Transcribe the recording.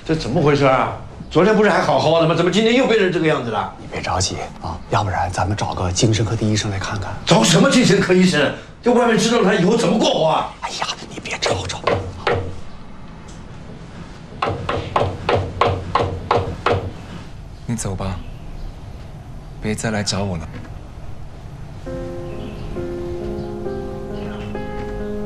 这怎么回事啊？昨天不是还好好的吗？怎么今天又变成这个样子了？ 你别着急啊，要不然咱们找个精神科的医生来看看。 找什么精神科医生？这外面知道了，他以后怎么过活啊？ 哎呀，你别吵吵。 你走吧，别再来找我了。